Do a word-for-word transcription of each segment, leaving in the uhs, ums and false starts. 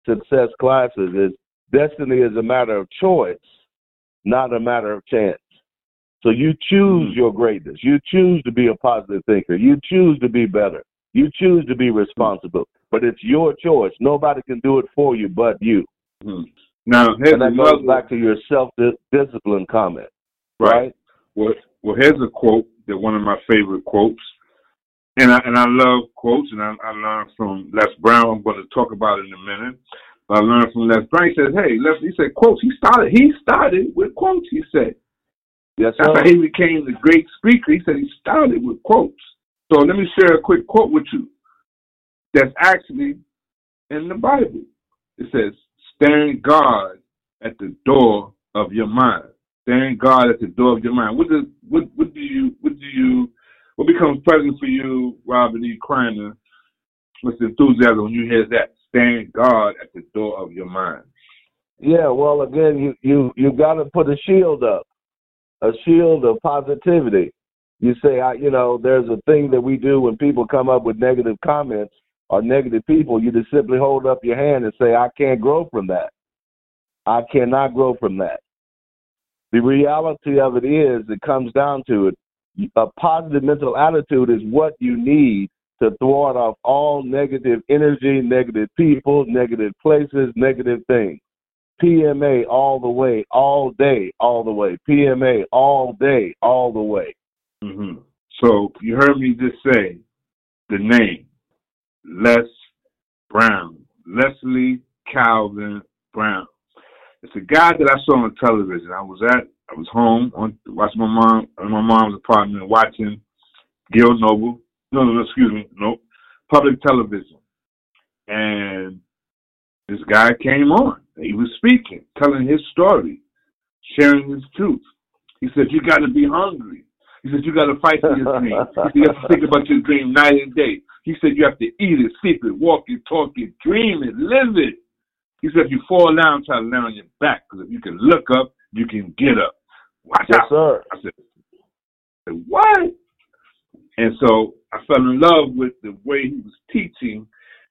success classes is destiny is a matter of choice, not a matter of chance. So you choose your greatness. You choose to be a positive thinker. You choose to be better. You choose to be responsible. But it's your choice. Nobody can do it for you but you. Mm-hmm. Now, here's and that another, goes back to your self-discipline comment, right? right? Well, well, here's a quote that one of my favorite quotes, and I and I love quotes, and I, I learned from Les Brown. I'm going to talk about it in a minute. I learned from Les Brown. He says, "Hey, Les," he said, quotes. He started. He started with quotes. He said, "Yes, that's sir." how he became the great speaker. He said he started with quotes. So let me share a quick quote with you. That's actually in the Bible. It says, "Stand guard at the door of your mind." Stand guard at the door of your mind. What does what what do you what do you what becomes present for you, Robert E. Kreiner? What's the enthusiasm when you hear that? Stand guard at the door of your mind. Yeah, well, again, you you you got to put a shield up, a shield of positivity. You say, I, you know, there's a thing that we do when people come up with negative comments or negative people. You just simply hold up your hand and say, I can't grow from that. I cannot grow from that. The reality of it is, it comes down to it. A positive mental attitude is what you need to thwart off all negative energy, negative people, negative places, negative things. P M A all the way, all day, all the way. P M A all day, all the way. Mm-hmm. So you heard me just say the name, Les Brown, Leslie Calvin Brown. It's a guy that I saw on television. I was at, I was home on watching my mom in my mom's apartment watching Gil Noble. No, no, no, excuse me, no, public television. And this guy came on. He was speaking, telling his story, sharing his truth. He said, "You got to be hungry." He said, "You got to fight for your dream. You have to think about your dream night and day." He said, "You have to eat it, sleep it, walk it, talk it, dream it, live it." He said, "If you fall down, try to land on your back, because if you can look up, you can get up. Watch yes, out." Sir. I said, "What?" And so I fell in love with the way he was teaching,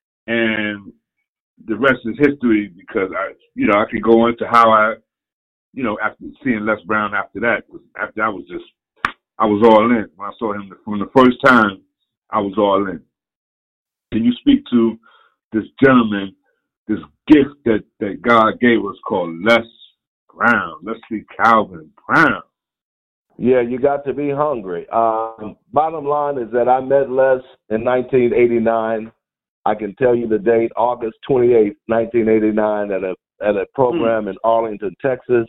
and the rest is history, because I, you know, I could go into how I, you know, after seeing Les Brown after that, after I was just, I was all in. When I saw him from the first time, I was all in. Can you speak to this gentleman, this gift that, that God gave us called Les Brown, Leslie Calvin Brown? Yeah, you got to be hungry. Um, bottom line is that I met Les in nineteen eighty-nine. I can tell you the date, August twenty-eighth, nineteen eighty-nine, at a at a program mm. in Arlington, Texas.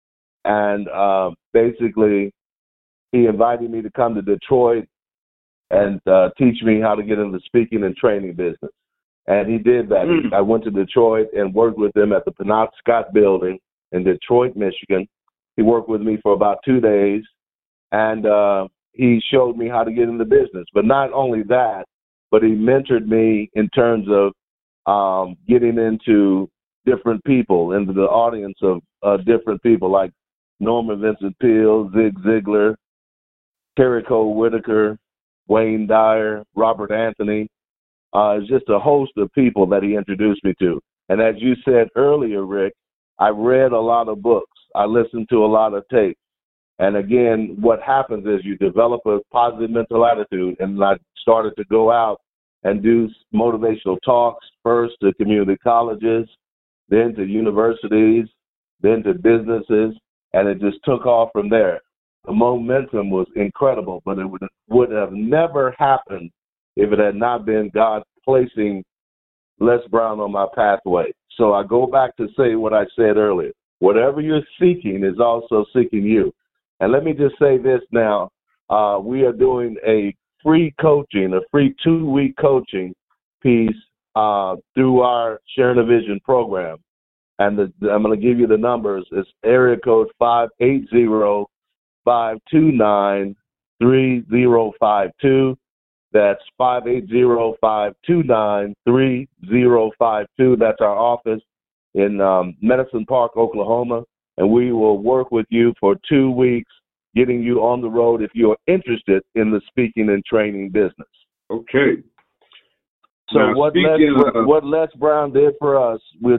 And uh, basically, he invited me to come to Detroit and uh, teach me how to get into the speaking and training business. And he did that. Mm. I went to Detroit and worked with him at the Penobscot Building in Detroit, Michigan. He worked with me for about two days, and uh, he showed me how to get into business. But not only that, but he mentored me in terms of um, getting into different people, into the audience of uh, different people like Norman Vincent Peale, Zig Ziglar, Terry Cole Whitaker, Wayne Dyer, Robert Anthony. Uh, it's just a host of people that he introduced me to. And as you said earlier, Rick, I read a lot of books. I listened to a lot of tapes. And again, what happens is you develop a positive mental attitude. And I started to go out and do motivational talks, first to community colleges, then to universities, then to businesses, and it just took off from there. The momentum was incredible, but it would, would have never happened if it had not been God placing Les Brown on my pathway. So I go back to say what I said earlier. Whatever you're seeking is also seeking you. And let me just say this now. Uh, we are doing a free coaching, a free two-week coaching piece uh, through our Sharing a Vision program. And the, I'm going to give you the numbers. It's area code five eight zero, five two nine, three zero five two. That's five eight zero, five two nine, three zero five two. That's our office in um, Medicine Park, Oklahoma. And we will work with you for two weeks, getting you on the road if you're interested in the speaking and training business. Okay. So now, what Les, speaking what, of, what Les Brown did for us, we'll